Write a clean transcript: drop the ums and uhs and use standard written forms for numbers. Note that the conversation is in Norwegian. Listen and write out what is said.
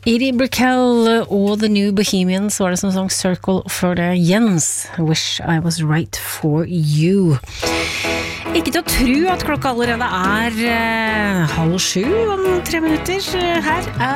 Edie Brickell og The New Bohemians var det som sang Circle før det Jens, Wish I Was Right For You. Ikke til å tro at klokka allerede er 6:30 om 3 minutter. Her